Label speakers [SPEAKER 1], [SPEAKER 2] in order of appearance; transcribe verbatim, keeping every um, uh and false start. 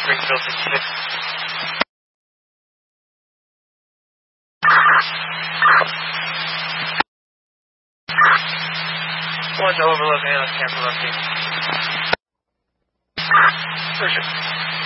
[SPEAKER 1] Springfield sixty-six. One to overlook, and cancel update. Purchase.